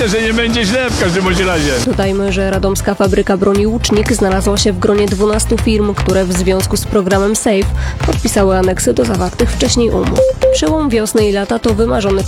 myślę, że nie będzie źle w każdym bądź razie. Dodajmy, że radomska fabryka broni Łucznik znalazła się w gronie 12 firm, które w związku z programem SAFE podpisały aneksy do zawartych wcześniej umów. Przełom wiosny i lata to wymarzony